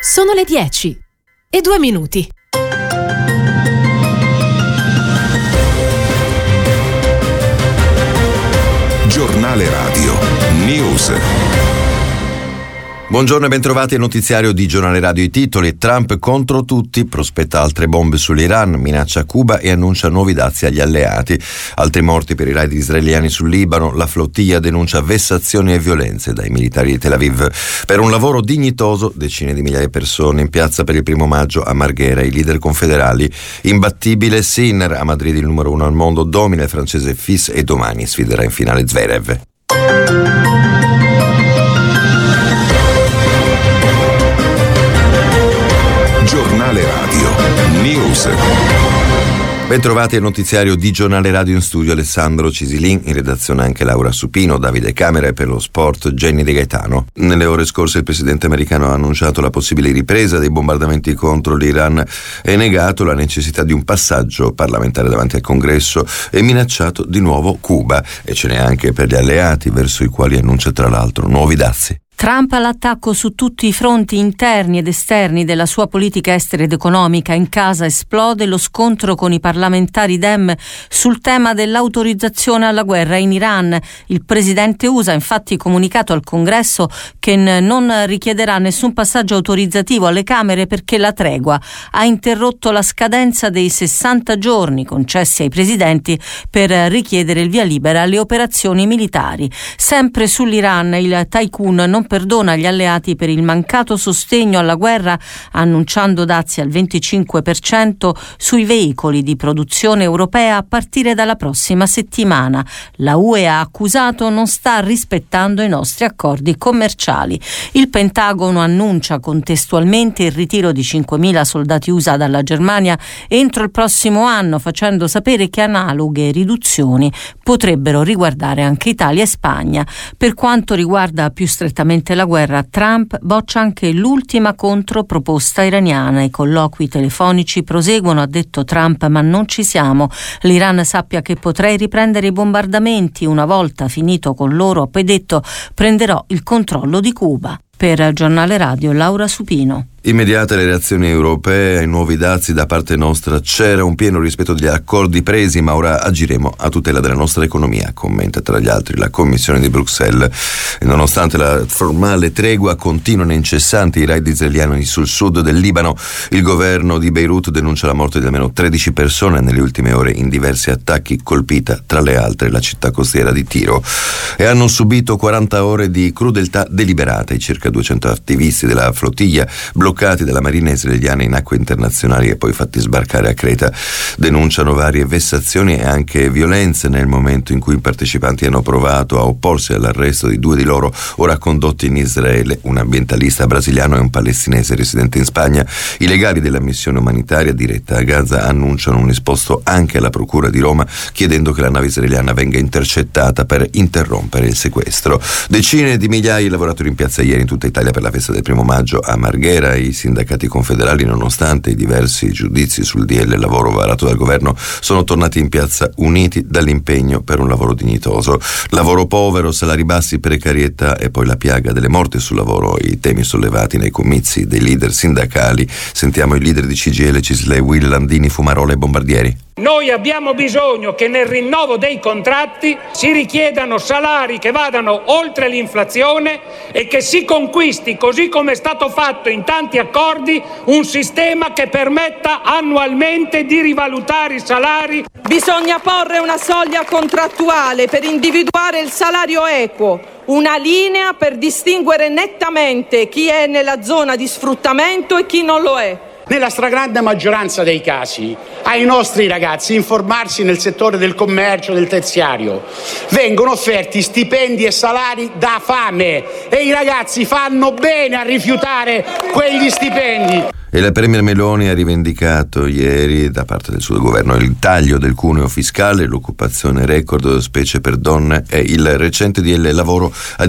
Sono le 10:02. Giornale Radio News. Buongiorno e bentrovati al notiziario di Giornale Radio. I titoli: Trump contro tutti, prospetta altre bombe sull'Iran, minaccia Cuba e annuncia nuovi dazi agli alleati. Altri morti per i raid israeliani sul Libano, la flottiglia denuncia vessazioni e violenze dai militari di Tel Aviv. Per un lavoro dignitoso, decine di migliaia di persone in piazza per il 1 maggio a Marghera. I leader confederali: imbattibile Sinner, a Madrid il numero 1 al mondo, domina il francese Fils e domani sfiderà in finale Zverev. Giornale Radio News. Bentrovati al notiziario di Giornale Radio, in studio Alessandro Cisilin, in redazione anche Laura Supino, Davide Camera e per lo sport Jenny De Gaetano. Nelle ore scorse il presidente americano ha annunciato la possibile ripresa dei bombardamenti contro l'Iran e negato la necessità di un passaggio parlamentare davanti al Congresso e minacciato di nuovo Cuba, e ce n'è anche per gli alleati, verso i quali annuncia tra l'altro nuovi dazi. Trump all'attacco su tutti i fronti interni ed esterni della sua politica estera ed economica. In casa esplode lo scontro con i parlamentari Dem sul tema dell'autorizzazione alla guerra in Iran. Il presidente USA ha infatti comunicato al Congresso che non richiederà nessun passaggio autorizzativo alle Camere perché la tregua ha interrotto la scadenza dei 60 giorni concessi ai presidenti per richiedere il via libera alle operazioni militari. Sempre sull'Iran, il tycoon non perdona gli alleati per il mancato sostegno alla guerra, annunciando dazi al 25% sui veicoli di produzione europea a partire dalla prossima settimana. La UE ha accusato non sta rispettando i nostri accordi commerciali. Il Pentagono annuncia contestualmente il ritiro di 5.000 soldati USA dalla Germania entro il prossimo anno, facendo sapere che analoghe riduzioni potrebbero riguardare anche Italia e Spagna. Per quanto riguarda più strettamente la guerra, Trump boccia anche l'ultima controproposta iraniana. I colloqui telefonici proseguono, ha detto Trump, ma non ci siamo. L'Iran sappia che potrei riprendere i bombardamenti una volta finito con loro, ha poi detto: prenderò il controllo di Cuba. Per Giornale Radio, Laura Supino. Immediate le reazioni europee ai nuovi dazi da parte nostra. C'era un pieno rispetto degli accordi presi, ma ora agiremo a tutela della nostra economia, commenta tra gli altri la Commissione di Bruxelles. E nonostante la formale tregua, continuano incessanti i raid israeliani sul sud del Libano. Il governo di Beirut denuncia la morte di almeno 13 persone nelle ultime ore in diversi attacchi, colpita tra le altre la città costiera di Tiro. E hanno subito 40 ore di crudeltà deliberata i circa 200 attivisti della flottiglia bloccati dalla marina israeliana in acque internazionali e poi fatti sbarcare a Creta. Denunciano varie vessazioni e anche violenze nel momento in cui i partecipanti hanno provato a opporsi all'arresto di 2 di loro, ora condotti in Israele, un ambientalista brasiliano e un palestinese residente in Spagna. I legali della missione umanitaria diretta a Gaza annunciano un esposto anche alla procura di Roma, chiedendo che la nave israeliana venga intercettata per interrompere il sequestro. Decine di migliaia di lavoratori in piazza ieri in tutta Italia per la festa del 1 maggio a Marghera. I sindacati confederali, nonostante i diversi giudizi sul DL lavoro varato dal governo, sono tornati in piazza uniti dall'impegno per un lavoro dignitoso. Lavoro povero, salari bassi, precarietà e poi la piaga delle morti sul lavoro, i temi sollevati nei comizi dei leader sindacali. Sentiamo i leader di CGIL, Cislei, Will, Landini, Fumarola e Bombardieri. Noi abbiamo bisogno che nel rinnovo dei contratti si richiedano salari che vadano oltre l'inflazione e che si conquisti, così come è stato fatto in tanti accordi, un sistema che permetta annualmente di rivalutare i salari. Bisogna porre una soglia contrattuale per individuare il salario equo, una linea per distinguere nettamente chi è nella zona di sfruttamento e chi non lo è. Nella stragrande maggioranza dei casi ai nostri ragazzi informarsi nel settore del commercio, del terziario, vengono offerti stipendi e salari da fame e i ragazzi fanno bene a rifiutare quegli stipendi. E la premier Meloni ha rivendicato ieri da parte del suo governo il taglio del cuneo fiscale, l'occupazione record specie per donne e il recente DL lavoro a